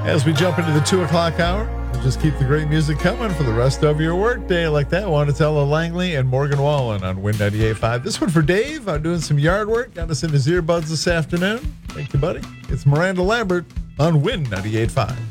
As we jump into the 2 o'clock hour, we'll just keep the great music coming for the rest of your workday like that. Wanatella Langley and Morgan Wallen on Win 98.5. This one for Dave. I'm doing some yard work. Got us in his earbuds this afternoon. Thank you, buddy. It's Miranda Lambert on Win 98.5.